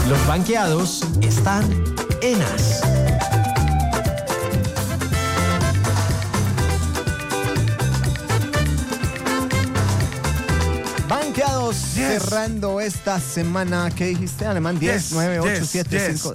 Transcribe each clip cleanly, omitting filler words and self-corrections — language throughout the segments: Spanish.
Los banqueados están en As. Banqueados, cerrando esta semana. ¿Qué dijiste, Alemán? 10, 9, 8, 7, 5.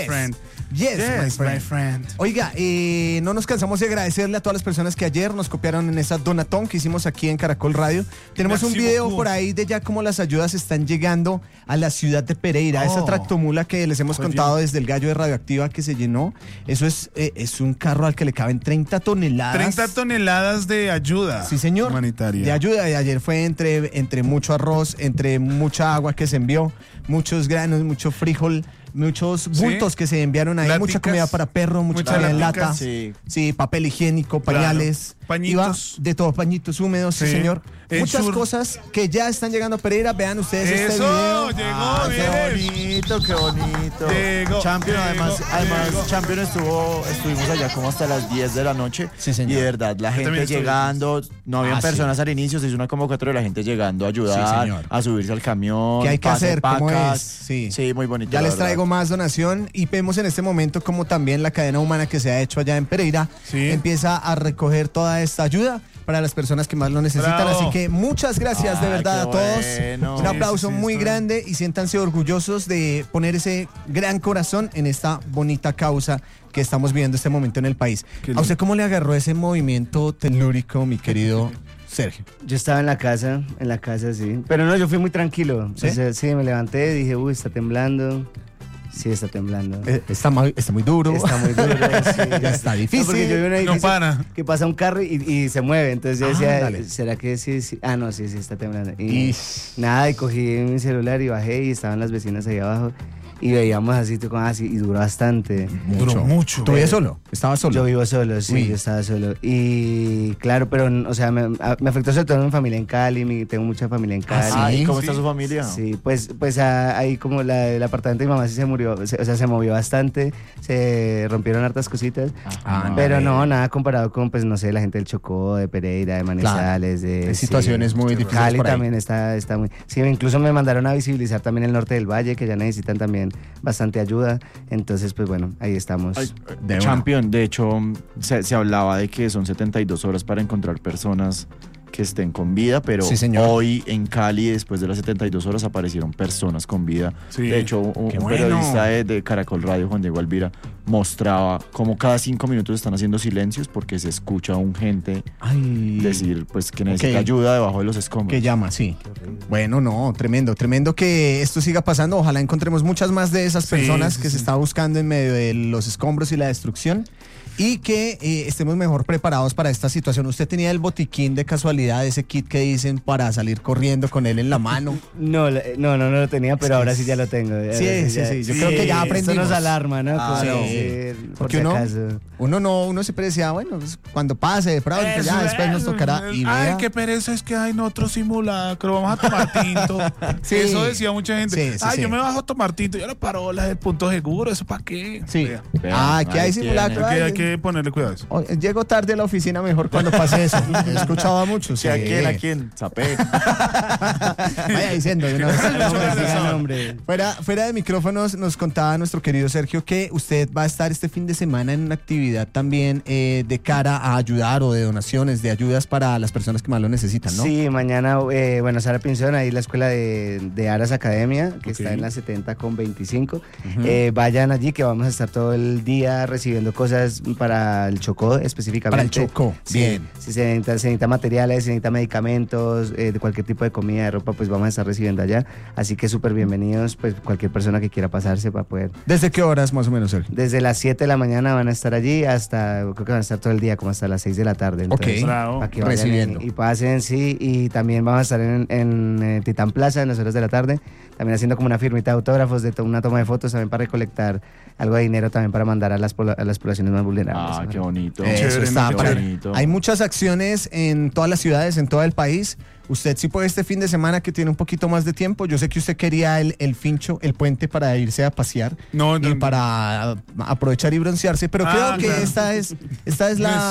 Yes, my friend. Oiga, no nos cansamos de agradecerle a todas las personas que ayer nos copiaron en esa donatón que hicimos aquí en Caracol Radio. Tenemos un video por ahí de ya cómo las ayudas están llegando a la ciudad de Pereira. Esa tractomula que les hemos contado desde el Gallo de Radioactiva que se llenó. Eso es un carro al que le caben 30 toneladas. 30 toneladas de ayuda. Sí, señor. Humanitaria. De ayuda. Y ayer fue entre mucho arroz, entre mucha agua que se envió, muchos granos, mucho frijol, muchos bultos que se enviaron ahí, mucha comida para perro, mucha comida en lata, sí, papel higiénico, pañales, pañitos, de todo, pañitos húmedos, sí señor. Muchas cosas que ya están llegando a Pereira. Vean ustedes este video. Llegó bien. Qué bonito. Llegó, Champion, además Champion estuvimos allá como hasta las 10 de la noche. Sí, señor. Y de verdad, la gente llegando, no habían personas al inicio, se hizo una convocatoria de la gente llegando a ayudar, a subirse al camión. ¿Qué hay que hacer? Pacas. ¿Cómo es? Sí, muy bonito. Ya les traigo más donación y vemos en este momento como también la cadena humana que se ha hecho allá en Pereira empieza a recoger toda esta ayuda para las personas que más lo necesitan. ¡Bravo! Así que muchas gracias de verdad a todos. Bueno. Un aplauso muy grande y siéntanse orgullosos de poner ese gran corazón en esta bonita causa que estamos viviendo este momento en el país. ¿A usted cómo le agarró ese movimiento telúrico, mi querido Sergio? Yo estaba en la casa, sí. Pero no, yo fui muy tranquilo. ¿Sí? O sea, sí, me levanté, dije, está temblando. Sí, está temblando. Está muy duro. Está muy duro, sí. Ya está difícil. No, porque yo vi un edificio No para. que pasa un carro y se mueve. Entonces yo decía, dale. ¿será que sí? Ah, no, sí, está temblando. Y nada, y cogí mi celular y bajé y estaban las vecinas ahí abajo. Y veíamos así, y duró bastante. Duró mucho. ¿Tú vivías solo? ¿Estabas solo? Yo vivo solo, sí, yo estaba solo. Y claro, pero, o sea, me afectó sobre todo mi familia en Cali, tengo mucha familia en Cali. ¿Y cómo está su familia? Sí, pues ahí como el apartamento de mi mamá sí se murió, o sea, se movió bastante, se rompieron hartas cositas, pero no, nada comparado con, pues, no sé, la gente del Chocó, de Pereira, de Manizales, Hay situaciones muy difíciles Cali por ahí. también está muy... Sí, incluso me mandaron a visibilizar también el norte del valle, que ya necesitan también bastante ayuda, entonces, pues bueno, ahí estamos. Champion, de hecho, se hablaba de que son 72 horas para encontrar personas que estén con vida, pero hoy en Cali, después de las 72 horas, aparecieron personas con vida. Sí. De hecho, un periodista de Caracol Radio, Juan Diego Alvira, mostraba cómo cada 5 minutos están haciendo silencios porque se escucha a un gente decir pues que necesita ayuda debajo de los escombros. Que llama, sí. Bueno, no, tremendo que esto siga pasando. Ojalá encontremos muchas más de esas personas que se está buscando en medio de los escombros y la destrucción. Y que estemos mejor preparados para esta situación. ¿Usted tenía el botiquín de casualidad, ese kit que dicen para salir corriendo con él en la mano? No lo tenía, pero ahora sí ya lo tengo. Sí. Yo creo que ya aprendimos. Esto nos alarma, ¿no? Porque uno siempre decía, bueno, pues, cuando pase de pronto, ya después nos tocará. Y ay, qué pereza, es que hay otro simulacro, vamos a tomar tinto. Eso decía mucha gente. Yo me bajo a tomar tinto, ya la parola del punto seguro, ¿eso para qué? Sí. Que hay simulacro. Hay que ponerle cuidado a eso. Llego tarde a la oficina, mejor cuando pase eso. He escuchado a muchos. Sí. ¿A quién? Zapé. Vaya diciendo. Fuera de micrófonos nos contaba nuestro querido Sergio que usted va a estar este fin de semana en una actividad también de cara a ayudar o de donaciones, de ayudas para las personas que más lo necesitan, ¿no? Sí, mañana, Sara Pinzón, ahí la escuela de Aras Academia, que está en la 70 con 25. Vayan allí que vamos a estar todo el día recibiendo cosas para el Chocó específicamente. Para el Chocó, bien. Si se necesita materiales, se necesita medicamentos, de cualquier tipo de comida, de ropa, pues vamos a estar recibiendo allá. Así que súper bienvenidos, pues cualquier persona que quiera pasarse para poder. ¿Desde qué horas más o menos, Sergio? Desde las 7 de la mañana van a estar allí hasta, creo que van a estar todo el día, como hasta las 6 de la tarde. Entonces, para que vayan recibiendo. Y pasen, sí, y también vamos a estar en Titán Plaza en las horas de la tarde, también haciendo como una firmita de autógrafos, una toma de fotos también para recolectar algo de dinero también para mandar a las poblaciones más vulnerables. Qué bonito. Eso está bonito. Hay muchas acciones en todas las ciudades, en todo el país. Usted sí puede este fin de semana que tiene un poquito más de tiempo. Yo sé que usted quería el fincho, el puente para irse a pasear para aprovechar y broncearse, pero creo que esta es la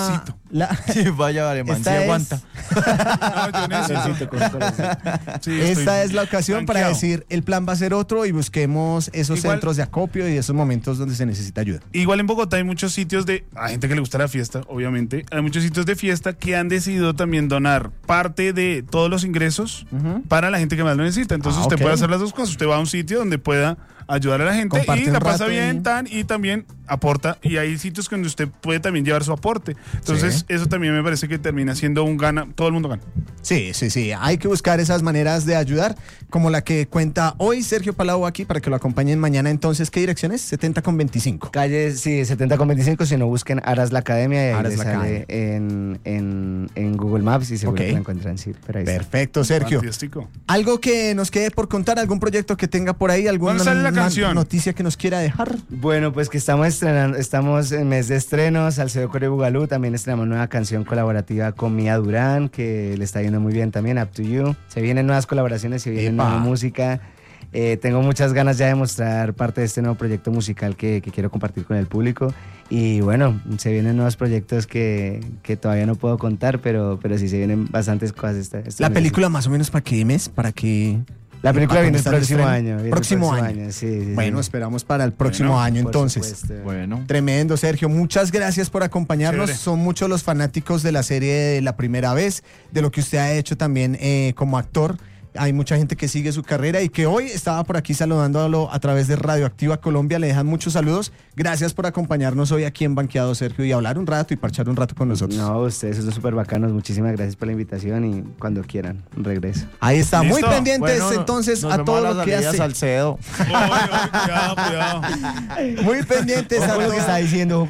Sí, vaya, Alemán, sí aguanta. No, yo necesito. Esta es la ocasión para decir, el plan va a ser otro y busquemos esos centros de acopio y esos momentos donde se necesita ayuda. Igual en Bogotá hay muchos sitios hay gente que le gusta la fiesta, obviamente. Hay muchos sitios de fiesta que han decidido también donar parte de todos los ingresos para la gente que más lo necesita. Entonces usted puede hacer las dos cosas. Usted va a un sitio donde pueda ayudar a la gente y la pasa bien y también aporta, y hay sitios donde usted puede también llevar su aporte. Entonces eso también me parece que termina siendo un gana, todo el mundo gana. Sí, hay que buscar esas maneras de ayudar, como la que cuenta hoy Sergio Palau aquí, para que lo acompañen mañana. Entonces, ¿qué dirección es? 70 con 25. Calle, 70 con 25, si no busquen Aras la Academia y ahí les sale en Google Maps y seguro que la encuentran. Sí, pero ahí perfecto, Sergio. Fantástico. ¿Algo que nos quede por contar? ¿Algún proyecto que tenga por ahí? ¿Alguna noticia que nos quiera dejar? Bueno, pues que estamos en mes de estrenos. Salcedo Core Bugalú, también estrenamos nueva canción colaborativa con Mía Durán, que le está yendo muy bien también, Up to You. Se vienen nuevas colaboraciones, se viene nueva música. Tengo muchas ganas ya de mostrar parte de este nuevo proyecto musical que quiero compartir con el público. Y bueno, se vienen nuevos proyectos que todavía no puedo contar, pero sí se vienen bastantes cosas. ¿La película más o menos para qué mes? La película viene el próximo año. Próximo año. Sí. Bueno, esperamos para el próximo año entonces. Bueno. Tremendo, Sergio. Muchas gracias por acompañarnos. Chévere. Son muchos los fanáticos de la serie de La Primera Vez, de lo que usted ha hecho también como actor. Hay mucha gente que sigue su carrera y que hoy estaba por aquí saludándolo a través de Radioactiva Colombia. Le dejan muchos saludos. Gracias por acompañarnos hoy aquí en Banqueado, Sergio, y hablar un rato y parchar un rato con nosotros. No, ustedes son súper bacanos. Muchísimas gracias por la invitación y cuando quieran, regreso. Ahí está. ¿Listo? Muy pendientes entonces a todo lo que hace. Salcedo. Cuidado. Muy pendientes a Ojo todo lo que está diciendo,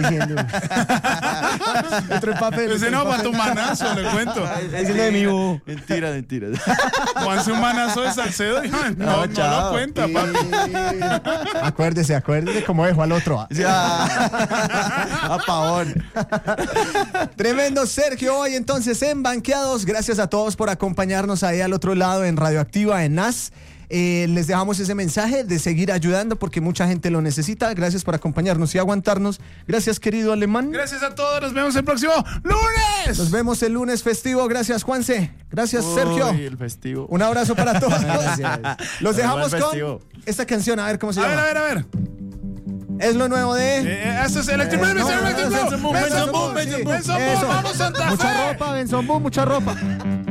Otro papel. Ese no, para tu manazo, le cuento. Diciendo de mí, Mentira. Juanse un manazo de Salcedo. No lo cuenta, papi. Acuérdese cómo dejó al otro. A pavón. Tremendo, Sergio, hoy entonces en Banqueados. Gracias a todos por acompañarnos ahí al otro lado en Radioactiva, en NAS. Les dejamos ese mensaje de seguir ayudando porque mucha gente lo necesita. Gracias por acompañarnos y aguantarnos. Gracias, querido Alemán. Gracias a todos. Nos vemos el próximo lunes. Nos vemos el lunes festivo. Gracias, Juanse. Gracias, Sergio. El festivo. Un abrazo para todos. Gracias. Los dejamos con esta canción. A ver cómo se llama. A ver. Es lo nuevo de... Esto es Electric Blue. Benson Boom. Vamos, Santa. Mucha ropa, Benson Boom, mucha ropa.